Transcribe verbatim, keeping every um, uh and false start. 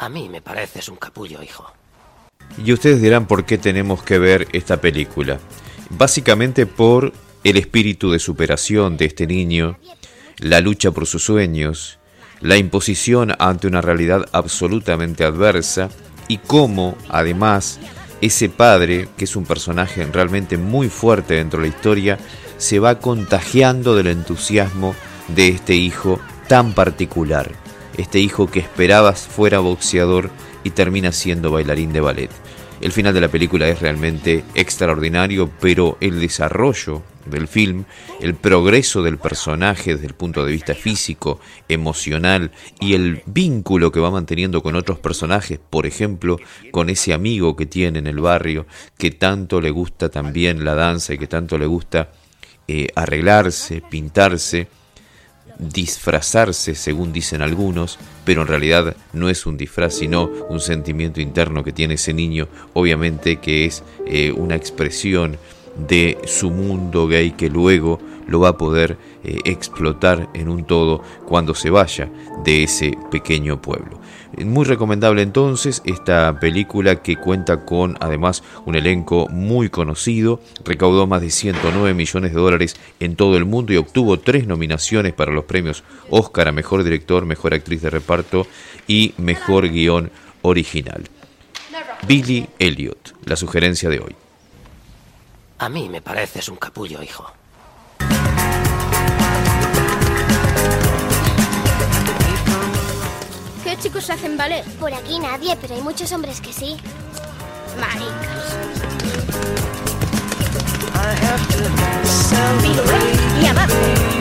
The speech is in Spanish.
A mí me pareces un capullo, hijo. Y ustedes dirán por qué tenemos que ver esta película. Básicamente por el espíritu de superación de este niño, la lucha por sus sueños, la imposición ante una realidad absolutamente adversa y cómo, además, ese padre, que es un personaje realmente muy fuerte dentro de la historia, se va contagiando del entusiasmo de este hijo tan particular. Este hijo que esperabas fuera boxeador y termina siendo bailarín de ballet. El final de la película es realmente extraordinario, pero el desarrollo del film, el progreso del personaje desde el punto de vista físico, emocional y el vínculo que va manteniendo con otros personajes, por ejemplo, con ese amigo que tiene en el barrio, que tanto le gusta también la danza y que tanto le gusta eh, arreglarse, pintarse, disfrazarse, según dicen algunos, pero en realidad no es un disfraz, sino un sentimiento interno que tiene ese niño, obviamente que es eh, una expresión de su mundo gay que luego lo va a poder eh, explotar en un todo cuando se vaya de ese pequeño pueblo. Muy recomendable entonces esta película, que cuenta con además un elenco muy conocido, recaudó más de ciento nueve millones de dólares en todo el mundo y obtuvo tres nominaciones para los premios Oscar a Mejor Director, Mejor Actriz de Reparto y Mejor Guión Original. Billy Elliot, la sugerencia de hoy. A mí me pareces un capullo, hijo. ¿Qué chicos hacen ballet? Por aquí nadie, pero hay muchos hombres que sí. Maricas. I have to celebrate. Y abajo.